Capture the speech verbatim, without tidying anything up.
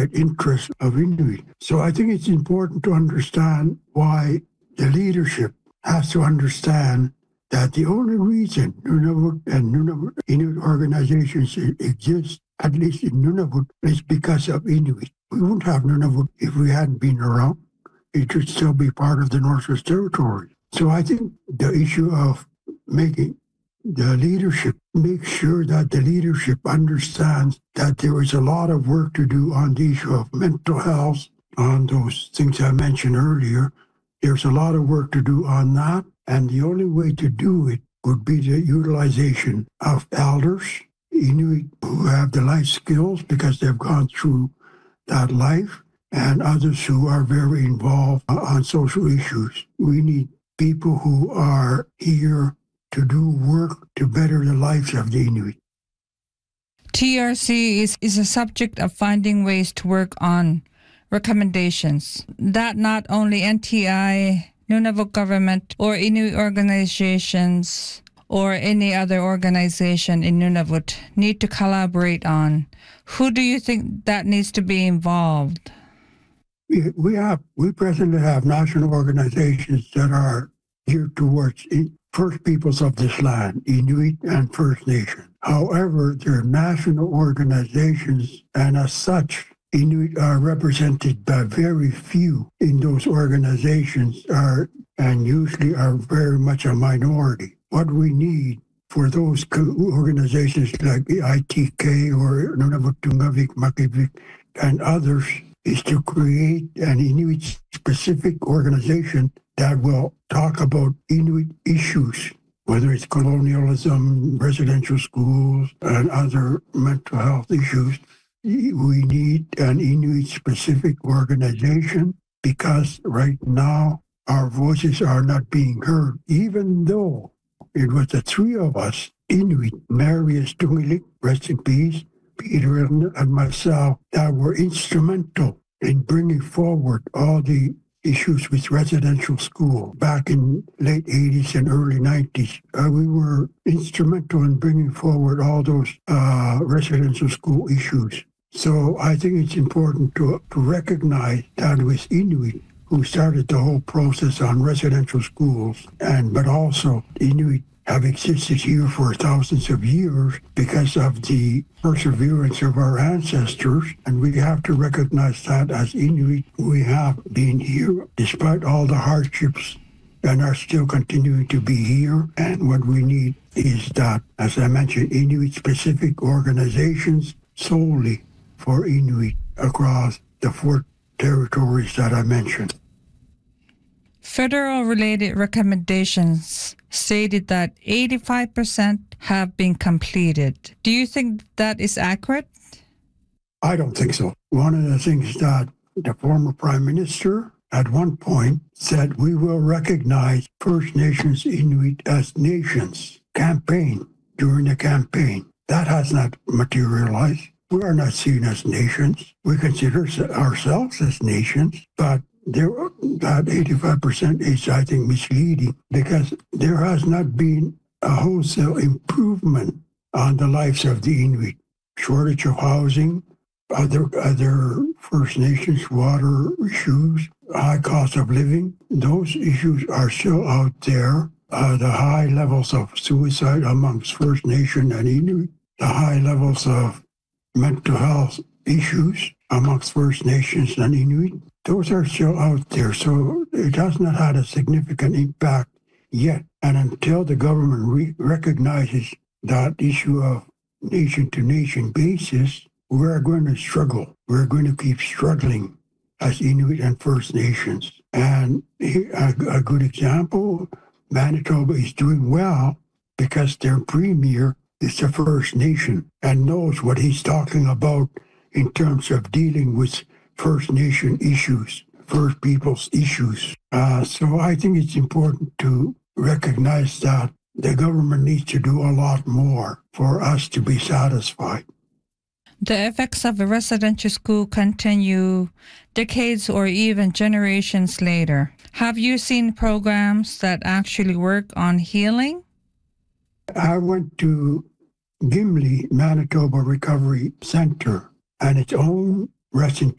vested interest of Inuit. So I think it's important to understand why the leadership has to understand that the only reason Nunavut and Nunavut Inuit organizations exist, at least in Nunavut, is because of Inuit. We wouldn't have Nunavut if we hadn't been around. It should still be part of the Northwest Territories. So I think the issue of making the leadership, make sure that the leadership understands that there is a lot of work to do on the issue of mental health, on those things I mentioned earlier. There's a lot of work to do on that. And the only way to do it would be the utilization of elders, Inuit who have the life skills because they've gone through that life, and others who are very involved on social issues. We need people who are here to do work to better the lives of the Inuit. T R C is, is a subject of finding ways to work on recommendations that not only N T I, Nunavut government, or Inuit organizations, or any other organization in Nunavut need to collaborate on. Who do you think that needs to be involved? We, we have, we presently have national organizations that are geared towards First Peoples of this land, Inuit and First Nation. However, they're national organizations, and as such, Inuit are represented by very few in those organizations, are and usually are very much a minority. What we need for those organizations like the I T K or Nunavut Tungavik, Makivik, and others is to create an Inuit-specific organization that will talk about Inuit issues, whether it's colonialism, residential schools, and other mental health issues. We need an Inuit-specific organization because right now our voices are not being heard, even though it was the three of us, Inuit, Marius Tungilik, rest in peace, Peter and myself, that were instrumental in bringing forward all the issues with residential school back in late eighties and early nineties. Uh, we were instrumental in bringing forward all those uh, residential school issues. So I think it's important to, to recognize that with Inuit, who started the whole process on residential schools, and but also Inuit have existed here for thousands of years because of the perseverance of our ancestors, and we have to recognize that as Inuit, we have been here despite all the hardships and are still continuing to be here. And what we need is that, as I mentioned, Inuit-specific organizations solely for Inuit across the four territories that I mentioned. Federal-related recommendations stated that eighty-five percent have been completed. Do you think that is accurate? I don't think so. One of the things that the former Prime Minister at one point said, we will recognize First Nations Inuit as nations campaign during the campaign. That has not materialized. We are not seen as nations. We consider ourselves as nations, but there, that eighty-five percent is, I think, misleading because there has not been a wholesale improvement on the lives of the Inuit. Shortage of housing, other other First Nations water issues, high cost of living, those issues are still out there. Uh, the high levels of suicide amongst First Nation and Inuit, the high levels of mental health issues amongst First Nations and Inuit, those are still out there. So it has not had a significant impact yet. And until the government re- recognizes that issue of nation-to-nation basis, we're going to struggle. We're going to keep struggling as Inuit and First Nations. And a, a good example, Manitoba is doing well because their premier is a First Nation and knows what he's talking about in terms of dealing with First Nation issues, First Peoples issues. Uh, so I think it's important to recognize that the government needs to do a lot more for us to be satisfied. The effects of a residential school continue decades or even generations later. Have you seen programs that actually work on healing? I went to Gimli, Manitoba Recovery Center, and its own rest in